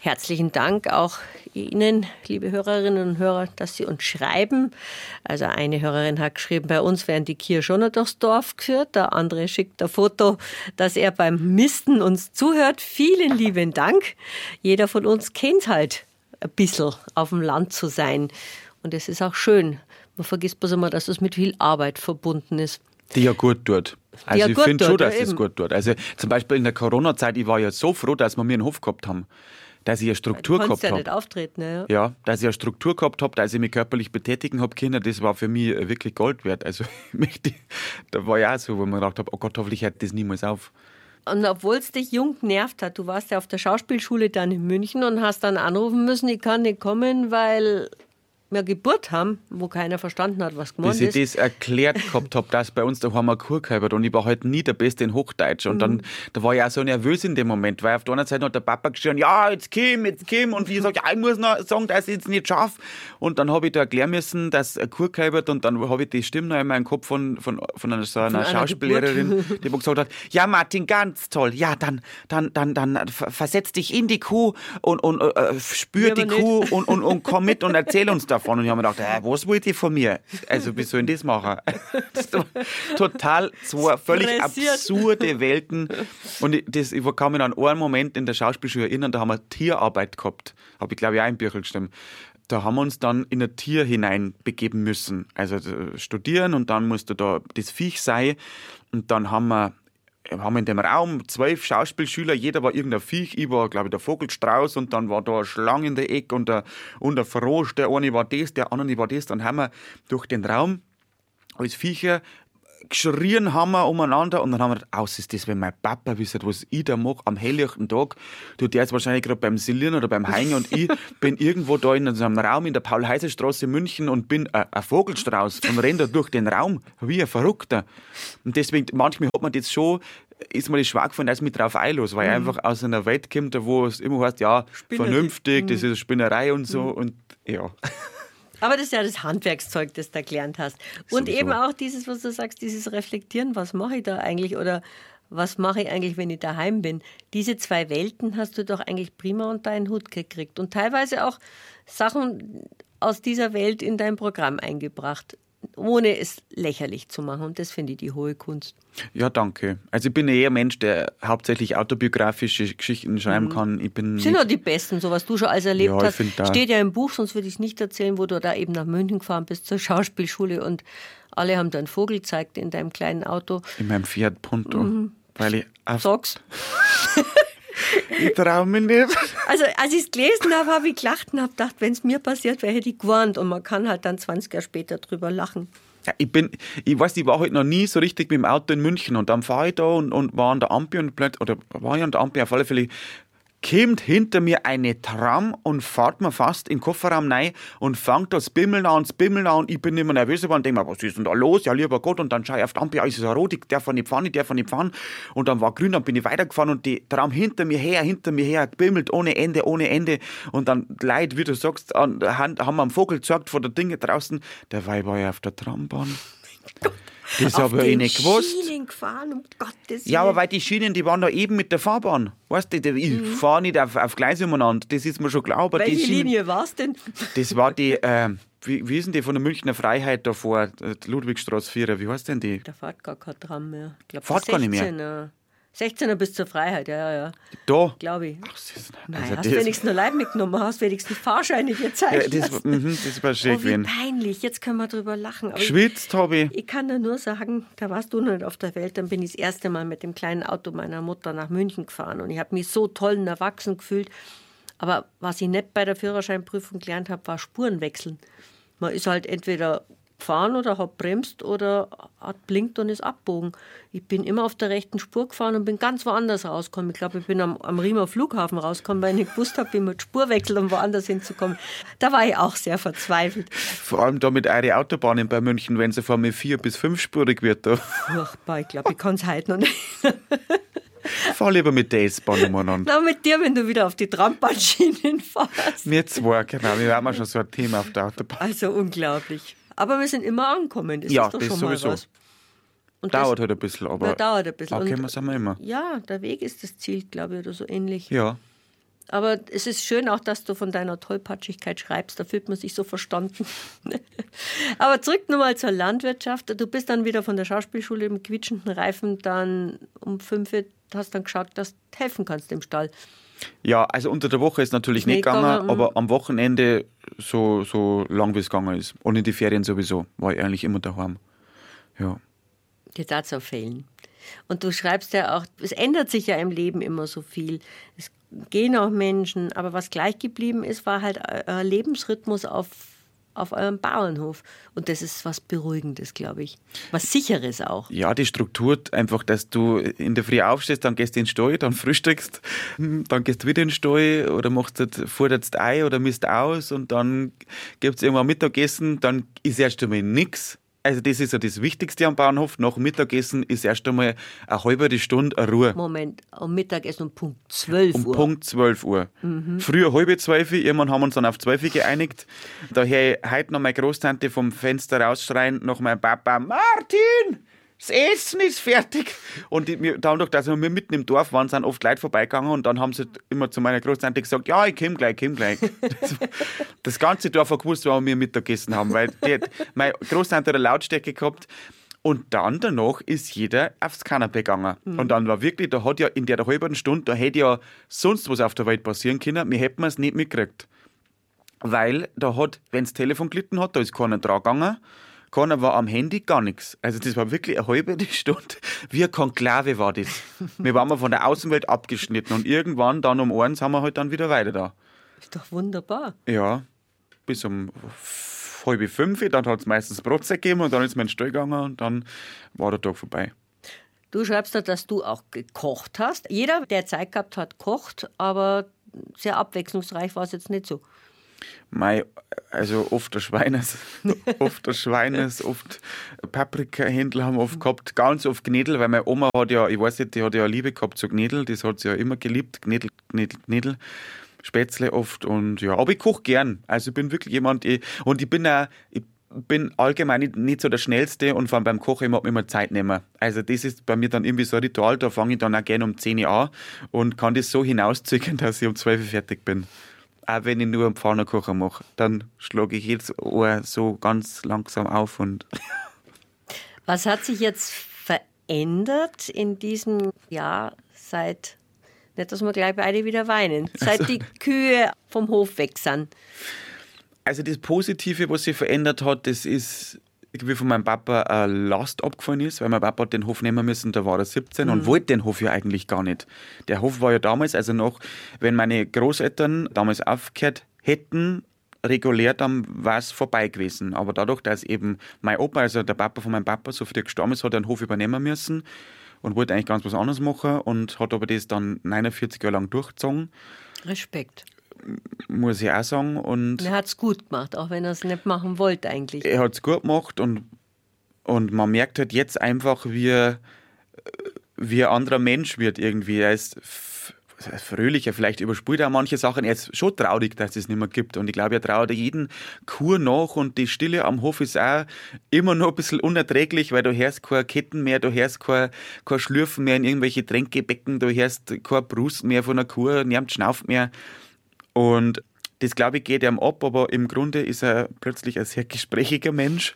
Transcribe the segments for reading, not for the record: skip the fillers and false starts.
Herzlichen Dank auch Ihnen, liebe Hörerinnen und Hörer, dass Sie uns schreiben. Also eine Hörerin hat geschrieben, bei uns werden die Kühe schon noch durchs Dorf geführt. Der andere schickt ein Foto, dass er beim Misten uns zuhört. Vielen lieben Dank. Jeder von uns kennt halt ein bisschen auf dem Land zu sein. Und es ist auch schön. Man vergisst bloß immer, dass es mit viel Arbeit verbunden ist. Die ja gut tut. Also ich finde schon, dass es gut tut. Also zum Beispiel in der Corona-Zeit, ich war ja so froh, dass wir einen Hof gehabt haben. Dass ich eine Struktur gehabt habe. Du konntest ja nicht auftreten, ja. Ja, dass ich eine Struktur gehabt habe, dass ich mich körperlich betätigen habe können, das war für mich wirklich Gold wert. Also da war ja auch so, wo man gedacht habe, oh Gott, hoffentlich hört das niemals auf. Und obwohl es dich jung genervt hat, du warst ja auf der Schauspielschule dann in München und hast dann anrufen müssen, ich kann nicht kommen, weil wir Geburt haben, wo keiner verstanden hat, was gemeint ist. Bis ich das erklärt gehabt habe, dass bei uns daheim eine Kuh gehabt und ich war halt nie der Beste in Hochdeutsch. Und dann da war ich auch so nervös in dem Moment, weil auf der anderen Seite hat der Papa geschrien, ja, jetzt komm. Und ich sage, ja, ich muss noch sagen, dass ich jetzt nicht schaffe. Und dann habe ich da erklären müssen, dass eine Kuh gehabt hat und dann habe ich die Stimme noch in meinem Kopf von einer Schauspiellehrerin, die mir gesagt hat, ja Martin, ganz toll, ja, dann versetz dich in die Kuh und spür die Kuh und komm mit und erzähl uns davon. Und ich habe mir gedacht, was wollt ihr von mir? Also, wie soll ich das machen? Das war total zwei völlig absurde Welten. Und ich kann mich an einen Moment in der Schauspielschule erinnern, da haben wir Tierarbeit gehabt. Habe ich, glaube ich, auch im Büchel gestimmt. Da haben wir uns dann in ein Tier hineinbegeben müssen. Also studieren und dann musste da das Viech sein. Und dann haben wir in dem Raum 12 Schauspielschüler, jeder war irgendein Viech, ich war, glaube ich, der Vogelstrauß und dann war da eine Schlange in der Ecke und der Frosch, der eine war das, der andere war das. Dann haben wir durch den Raum als Viecher geschrien haben wir umeinander und dann haben wir gedacht, aus ist das, wenn mein Papa wüsste, was ich da mache am helllichten Tag. Du, der ist wahrscheinlich gerade beim Silieren oder beim Heine und ich bin irgendwo da in so einem Raum in der Paul-Heiser-Straße München und bin ein Vogelstrauß und renne da durch den Raum wie ein Verrückter. Und deswegen, manchmal hat man das schon, ist mir das schwach gefallen, dass ich mich drauf einlasse, weil ich einfach aus einer Welt kommt, wo es immer heißt, ja, vernünftig, das ist eine Spinnerei und so und ja. Aber das ist ja das Handwerkszeug, das du gelernt hast. Und sowieso. Eben auch dieses, was du sagst, dieses Reflektieren, was mache ich da eigentlich oder was mache ich eigentlich, wenn ich daheim bin. Diese zwei Welten hast du doch eigentlich prima unter einen Hut gekriegt und teilweise auch Sachen aus dieser Welt in dein Programm eingebracht, ohne es lächerlich zu machen. Und das finde ich die hohe Kunst. Ja, danke. Also ich bin eher ein Mensch, der hauptsächlich autobiografische Geschichten schreiben kann. Sind ja die besten, so was du schon alles erlebt hast. Steht ja im Buch, sonst würde ich es nicht erzählen, wo du da eben nach München gefahren bist zur Schauspielschule und alle haben da einen Vogel gezeigt in deinem kleinen Auto. In meinem Fiat Punto. Weil ich sag's. Ich traue mich nicht. Also als ich es gelesen habe ich gelacht und habe gedacht, wenn es mir passiert wäre, hätte ich gewarnt. Und man kann halt dann 20 Jahre später drüber lachen. Ja, ich war halt noch nie so richtig mit dem Auto in München. Und dann fahre ich da und war an der Ampel war ich an der Ampel auf alle Fälle. Kommt hinter mir eine Tram und fährt mir fast in den Kofferraum rein und fängt das Bimmeln an. Und ich bin immer nervös geworden und denke mir, was ist denn da los? Ja, lieber Gott. Und dann schaue ich auf die Ampel, ist es so rot, ich darf nicht fahren. Und dann war grün, dann bin ich weitergefahren und die Tram hinter mir her, gebimmelt ohne Ende. Und dann Leute, wie du sagst, haben wir einen Vogel gezeigt vor der Dinge draußen. Der war ja auf der Trambahn. Das habe ich nicht gewusst. Schienen gefahren, um Gottes Willen. Ja, aber weil die Schienen, die waren da eben mit der Fahrbahn. Weißt du, ich fahre nicht auf Gleise umeinander, das ist mir schon klar. Aber welche Linie war es denn? Das war die, wie ist denn die von der Münchner Freiheit da vor, Ludwigstraße 4, wie heißt denn die? Da fährt gar kein Tram mehr. Ich glaube, fährt gar nicht mehr. 16er bis zur Freiheit, ja. Da? Glaube ich. Ach, hast du wenigstens noch Leib mitgenommen, hast wenigstens Fahrscheine gezeigt. Ja, das war schön gewesen. Wie peinlich, jetzt können wir drüber lachen. Geschwitzt habe ich. Ich kann dir nur sagen, da warst du noch nicht auf der Welt, dann bin ich das erste Mal mit dem kleinen Auto meiner Mutter nach München gefahren und ich habe mich so toll und erwachsen gefühlt. Aber was ich nicht bei der Führerscheinprüfung gelernt habe, war Spurenwechseln. Man ist halt entweder gefahren oder hat bremst oder hat blinkt und ist abbogen. Ich bin immer auf der rechten Spur gefahren und bin ganz woanders rausgekommen. Ich glaube, ich bin am Riemer Flughafen rausgekommen, weil ich nicht gewusst habe, wie man die Spur wechselt, um woanders hinzukommen. Da war ich auch sehr verzweifelt. Vor allem da mit euren Autobahnen bei München, wenn sie vor mir 4- bis 5-spurig wird. Da. Furchtbar, ich glaube, ich kann es heute noch nicht. Fahr lieber mit der S-Bahn umeinander. Na, mit dir, wenn du wieder auf die Trambanschienen fährst. Wir zwei, genau. Wir haben schon so ein Thema auf der Autobahn. Also unglaublich. Aber wir sind immer angekommen, das ist doch schon mal was. Und dauert halt ein bisschen, aber dauert ein bisschen. Okay, sind wir immer. Ja, der Weg ist das Ziel, glaube ich, oder so ähnlich. Ja. Aber es ist schön auch, dass du von deiner Tollpatschigkeit schreibst. Da fühlt man sich so verstanden. Aber zurück nochmal zur Landwirtschaft. Du bist dann wieder von der Schauspielschule mit quietschenden Reifen dann um 5 Uhr, hast dann geschaut, dass du helfen kannst im Stall. Ja, also unter der Woche ist natürlich nicht gegangen, aber am Wochenende so lang wie es gegangen ist. Und in die Ferien sowieso, war ich eigentlich immer daheim. Ja. Die darf es auch fehlen. Und du schreibst ja auch, es ändert sich ja im Leben immer so viel. Es gehen auch Menschen, aber was gleich geblieben ist, war halt euer Lebensrhythmus auf eurem Bauernhof. Und das ist was Beruhigendes, glaube ich. Was Sicheres auch. Ja, die Struktur einfach, dass du in der Früh aufstehst, dann gehst du in den Stall, dann frühstückst, dann gehst du wieder in den Stall oder futterst Ei oder misst aus und dann gibt es irgendwann Mittagessen, dann ist erst einmal nichts. Also das ist ja das Wichtigste am Bauernhof. Nach dem Mittagessen ist erst einmal eine halbe Stunde Ruhe. Moment, am Mittagessen um Punkt 12 Uhr. Um Punkt 12 Uhr. Früher halb 12 Uhr, irgendwann haben wir uns dann auf 12 Uhr geeinigt. Da höre ich heute noch meine Großtante vom Fenster rausschreien nach meinem Papa, Martin, das Essen ist fertig. Und dadurch, dass wir mitten im Dorf waren, sind oft Leute vorbeigegangen und dann haben sie immer zu meiner Großtante gesagt, ja, ich komm gleich. Das ganze Dorf hat gewusst, wann wir Mittagessen haben, weil meine Großtante hat eine Lautstärke gehabt. Und dann danach ist jeder aufs Kanapee gegangen. Und dann war wirklich, da hat ja in der halben Stunde, da hätte ja sonst was auf der Welt passieren können, wir hätten es nicht mitgekriegt. Weil da hat, wenn das Telefon gelitten hat, da ist keiner dran gegangen. Keiner war am Handy, gar nichts. Also das war wirklich eine halbe Stunde. Wie eine Konklave war das. Wir waren von der Außenwelt abgeschnitten und irgendwann dann um 1 sind wir halt dann wieder weiter da. Ist doch wunderbar. Ja, bis um 4:30, dann hat es meistens Brotzeit gegeben und dann ist man in den Stall gegangen und dann war der Tag vorbei. Du schreibst da, dass du auch gekocht hast. Jeder, der Zeit gehabt hat, kocht, aber sehr abwechslungsreich war es jetzt nicht so. Also oft der Schweines, oft Paprikahändler haben wir oft gehabt, ganz oft Gnädel, weil meine Oma hat ja, ich weiß nicht, die hat ja eine Liebe gehabt zu Gnädel, das hat sie ja immer geliebt, Gnädel, Spätzle oft und ja, aber ich koche gern, also ich bin wirklich jemand, ich bin allgemein nicht so der Schnellste und vor allem beim Kochen immer Zeit nehmen. Also das ist bei mir dann irgendwie so ein Ritual, da fange ich dann auch gerne um 10 Uhr an und kann das so hinauszögern, dass ich um 12 Uhr fertig bin. Auch wenn ich nur einen Pfannkuchen mache, dann schlage ich jedes Ohr so ganz langsam auf. Und was hat sich jetzt verändert in diesem Jahr seit, nicht, dass wir gleich beide wieder weinen, seit die Kühe vom Hof weg sind? Also das Positive, was sich verändert hat, das ist, wie von meinem Papa eine Last abgefallen ist, weil mein Papa hat den Hof nehmen müssen, da war er 17 und wollte den Hof ja eigentlich gar nicht. Der Hof war ja damals, also noch, wenn meine Großeltern damals aufgehört hätten, regulär, dann war es vorbei gewesen. Aber dadurch, dass eben mein Opa, also der Papa von meinem Papa, so früh gestorben ist, hat er den Hof übernehmen müssen und wollte eigentlich ganz was anderes machen und hat aber das dann 49 Jahre lang durchgezogen. Respekt. Muss ich auch sagen. Und er hat es gut gemacht, auch wenn er es nicht machen wollte eigentlich. Er hat es gut gemacht und man merkt halt jetzt einfach, wie ein anderer Mensch wird irgendwie. Er ist fröhlicher, vielleicht überspult er manche Sachen. Er ist schon traurig, dass es nicht mehr gibt. Und ich glaube, er trauert jeden Kur nach und die Stille am Hof ist auch immer noch ein bisschen unerträglich, weil du hörst keine Ketten mehr, du hörst kein Schlürfen mehr in irgendwelche Tränkebecken, du hörst kein Brust mehr von einer Kuh, niemand schnauft mehr. Und das, glaube ich, geht ihm ab, aber im Grunde ist er plötzlich ein sehr gesprächiger Mensch.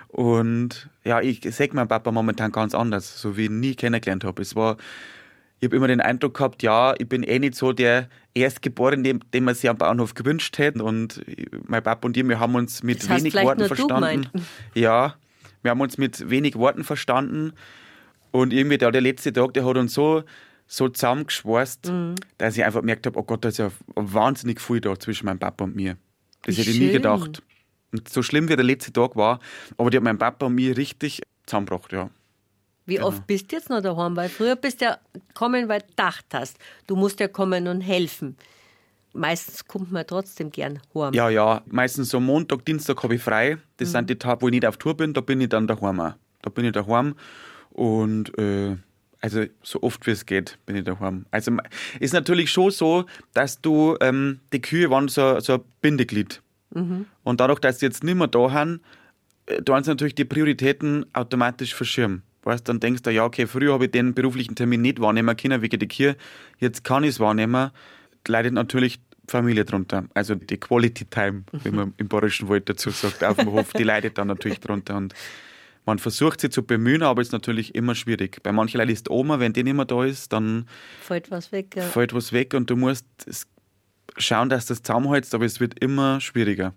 Und ja, ich sehe meinen Papa momentan ganz anders, so wie ich ihn nie kennengelernt habe. Ich habe immer den Eindruck gehabt, ja, ich bin nicht so der Erstgeborene, den man sich am Bauernhof gewünscht hätte. Und mein Papa und ich, wir haben uns mit wenig Worten verstanden. Ja, wir haben uns mit wenig Worten verstanden. Und irgendwie der letzte Tag, der hat uns so zusammengeschweißt, dass ich einfach gemerkt habe, oh Gott, da ist ja wahnsinnig viel da zwischen meinem Papa und mir. Das hätte ich nie gedacht. Und so schlimm wie der letzte Tag war, aber die hat mein Papa und mich richtig zusammengebracht, ja. Wie oft bist du jetzt noch daheim? Weil früher bist du ja gekommen, weil du gedacht hast, du musst ja kommen und helfen. Meistens kommt man trotzdem gern heim. Ja, meistens so Montag, Dienstag habe ich frei. Das sind die Tage, wo ich nicht auf Tour bin, da bin ich dann daheim auch. Da bin ich daheim und also so oft wie es geht, bin ich daheim. Also ist natürlich schon so, dass du, die Kühe waren so ein Bindeglied. Und dadurch, dass sie jetzt nicht mehr da sind, da haben sie natürlich die Prioritäten automatisch verschirmt. Weißt, dann denkst du, ja okay, früher habe ich den beruflichen Termin nicht wahrnehmen können wegen der Kühe, jetzt kann ich es wahrnehmen. leidet natürlich die Familie drunter. Also die Quality Time, wie man im Bayerischen Wald dazu sagt, auf dem Hof, die leidet dann natürlich drunter. Und man versucht sie zu bemühen, aber es ist natürlich immer schwierig. Bei manchen Leuten ist die Oma, wenn die nicht mehr da ist, dann fällt was weg. Ja. Fällt was weg und du musst schauen, dass du das zusammenhältst, aber es wird immer schwieriger.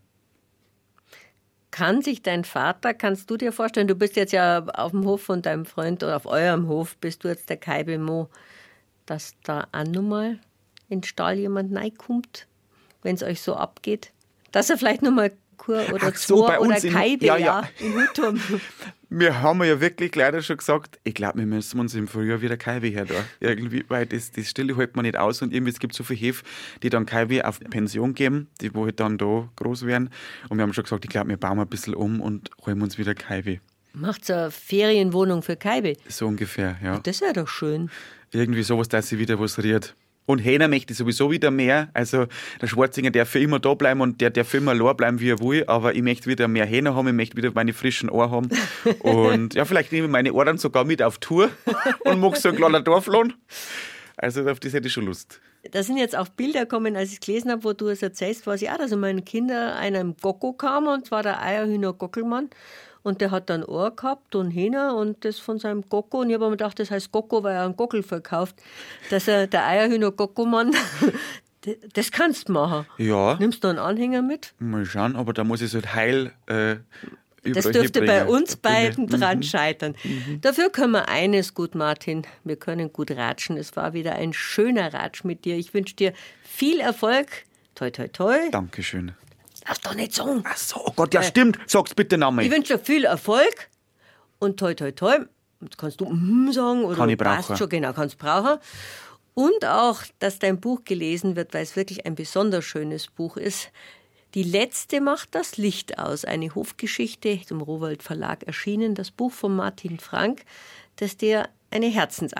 Kannst du dir vorstellen, du bist jetzt ja auf dem Hof von deinem Freund oder auf eurem Hof, bist du jetzt der Kaibe Mo, dass da auch nochmal in den Stall jemand reinkommt, wenn es euch so abgeht? Dass er vielleicht nochmal Kur oder zwei oder Kaibe in Hut haben. Wir haben ja wirklich leider schon gesagt, ich glaube, wir müssen uns im Frühjahr wieder Kaibe her da. Irgendwie, weil das Stille hält man nicht aus und irgendwie es gibt so viele Hefe, die dann Kaibe auf Pension geben, die wo halt dann da groß werden. Und wir haben schon gesagt, ich glaube, wir bauen ein bisschen um und holen uns wieder Kaibe. Macht's eine Ferienwohnung für Kaibe? So ungefähr, ja. Das wäre doch schön. Irgendwie sowas, dass sie wieder was rührt. Und Hähner möchte ich sowieso wieder mehr. Also der Schwarzinger darf für immer da bleiben und der darf für immer allein bleiben, wie er will. Aber ich möchte wieder mehr Hähner haben, ich möchte wieder meine frischen Ohren haben. Und ja, vielleicht nehme ich meine Ohren sogar mit auf Tour und mache so ein kleiner Dorflohn. Also auf das hätte ich schon Lust. Da sind jetzt auch Bilder gekommen, als ich es gelesen habe, wo du es erzählst, weiß ich auch, dass meine Kinder einem Gocko kamen, und zwar der Eierhühner Gockelmann. Und der hat dann Ohr gehabt und Hähner und das von seinem Gocko. Und ich habe mir gedacht, das heißt Gocko, weil er einen Gockel verkauft. Dass er der Eierhühner Gocko-Mann, das kannst du machen. Ja. Nimmst du einen Anhänger mit? Mal schauen, aber da muss ich halt heil das dürfte bei uns beiden dran scheitern. Dafür können wir eines gut, Martin. Wir können gut ratschen. Es war wieder ein schöner Ratsch mit dir. Ich wünsche dir viel Erfolg. Toi, toi, toi. Dankeschön. Darfst doch nicht sagen. Ach so, oh Gott, ja stimmt. Sag's bitte nochmal. Ich wünsche dir viel Erfolg und toi, toi, toi. Jetzt kannst du sagen oder kann ich brauchen. Passt schon, genau, kannst brauchen. Und auch, dass dein Buch gelesen wird, weil es wirklich ein besonders schönes Buch ist. Die letzte macht das Licht aus. Eine Hofgeschichte, im Rowohlt Verlag erschienen. Das Buch von Martin Frank, das dir eine Herzensangelegenheit